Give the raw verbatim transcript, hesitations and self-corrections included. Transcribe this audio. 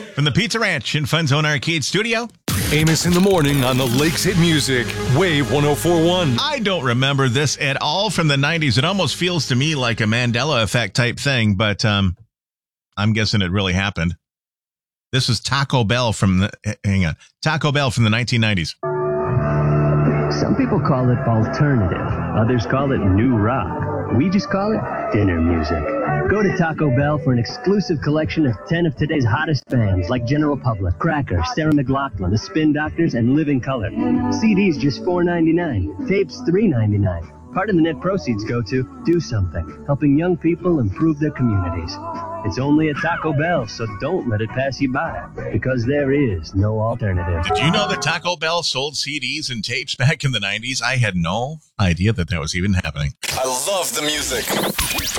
From the Pizza Ranch in Fun Zone Arcade Studio. Amos in the morning on the Lakes Hit Music, Wave one oh four point one. I don't remember this at all from the nineties. It almost feels to me like a Mandela effect type thing, but um, I'm guessing it really happened. This was Taco Bell from the, hang on, Taco Bell from the nineteen nineties. Some people call it alternative. Others call it new rock. We just call it dinner music. Go to Taco Bell for an exclusive collection of ten of today's hottest bands like General Public, Cracker, Sarah McLachlan, The Spin Doctors, and Living Color. C Ds just four ninety-nine. Tapes three ninety-nine. Part of the net proceeds go to Do Something, helping young people improve their communities. It's only at Taco Bell, so don't let it pass you by, because there is no alternative. Did you know that Taco Bell sold C Ds and tapes back in the nineties? I had no idea that that was even happening. I love the music.